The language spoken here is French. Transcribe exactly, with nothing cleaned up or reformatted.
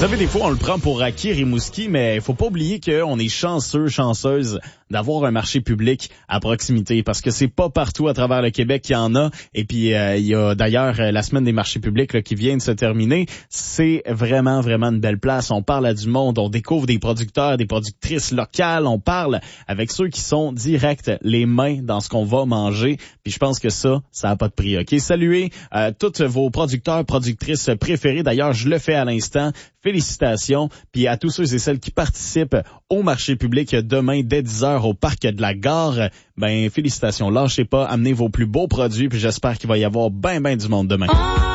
savez, des fois, on le prend pour acquis, Rimouski, mais il faut pas oublier qu'on est chanceux, chanceuse d'avoir un marché public à proximité, parce que c'est pas partout à travers le Québec qu'il y en a. Et puis, euh, il y a d'ailleurs la semaine des marchés publics là, qui vient de se terminer. C'est vraiment, vraiment une belle place. On parle à du monde, on découvre des producteurs, des productrices locales, on parle avec ceux qui sont directs, les mains dans ce qu'on va manger. Puis je pense que ça, ça a pas de prix. OK, saluez euh, tous vos producteurs, productrices préférés. D'ailleurs, je le fais à l'instant. Félicitations. Puis à tous ceux et celles qui participent au marché public demain dès dix heures au parc de la Gare, ben félicitations. Lâchez pas, amenez vos plus beaux produits, puis j'espère qu'il va y avoir ben ben du monde demain.